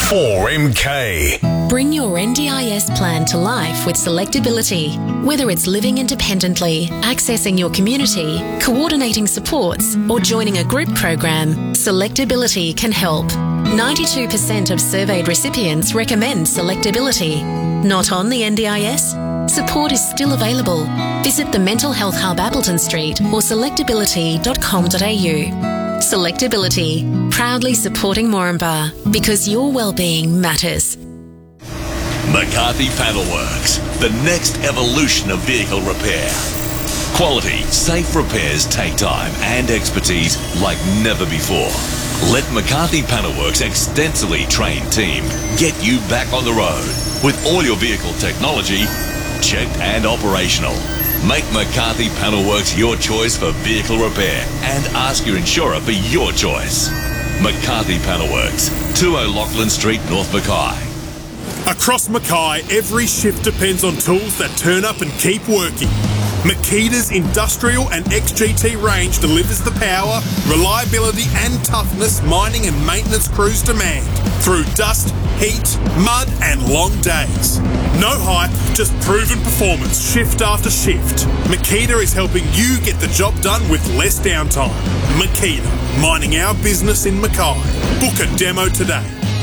4MK. Bring your NDIS plan to life with Selectability. Whether it's living independently, accessing your community, coordinating supports, or joining a group program, Selectability can help. 92% of surveyed recipients recommend Selectability. Not on the NDIS? Support is still available. Visit the Mental Health Hub Appleton Street or selectability.com.au. Selectability, proudly supporting Moranbah because your well-being matters. McCarthy Panelworks, the next evolution of vehicle repair. Quality, safe repairs take time and expertise like never before. Let McCarthy Panelworks' extensively trained team get you back on the road with all your vehicle technology checked and operational. Make McCarthy Panelworks your choice for vehicle repair and ask your insurer for your choice. McCarthy Panelworks, 20 Lachlan Street, North Mackay. Across Mackay, every shift depends on tools that turn up and keep working. Makita's industrial and XGT range delivers the power, reliability and toughness mining and maintenance crews demand through dust, heat, mud and long days. No hype, just proven performance shift after shift. Makita is helping you get the job done with less downtime. Makita, mining our business in Mackay. Book a demo today.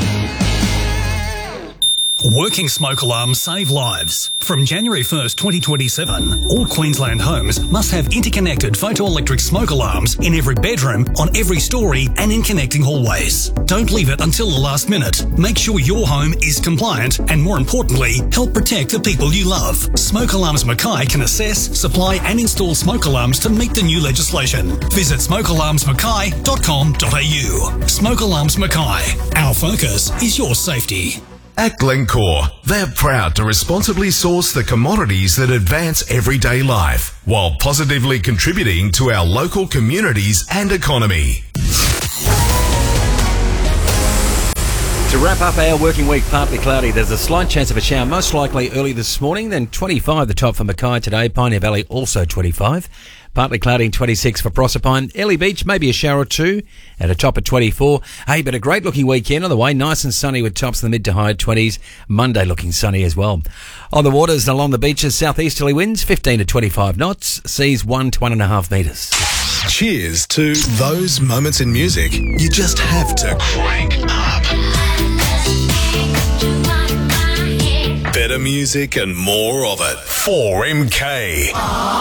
Working smoke alarms save lives. From January 1st, 2027, all Queensland homes must have interconnected photoelectric smoke alarms in every bedroom, on every story and in connecting hallways. Don't leave it until the last minute. Make sure your home is compliant and, more importantly, help protect the people you love. Smoke Alarms Mackay can assess, supply and install smoke alarms to meet the new legislation. Visit smokealarmsmackay.com.au. Smoke Alarms Mackay. Our focus is your safety. At Glencore, they're proud to responsibly source the commodities that advance everyday life while positively contributing to our local communities and economy. To wrap up our working week, partly cloudy. There's a slight chance of a shower, most likely early this morning, then 25 the top for Mackay today. Pioneer Valley also 25. Partly cloudy and 26 for Proserpine. Early Beach, maybe a shower or two at a top of 24. Hey, but a great looking weekend on the way. Nice and sunny with tops in the mid to high 20s. Monday looking sunny as well. On the waters and along the beaches, southeasterly winds 15 to 25 knots. Seas 1 to 1.5 metres. Cheers to those moments in music you just have to crank up. Better music and more of it. 4MK.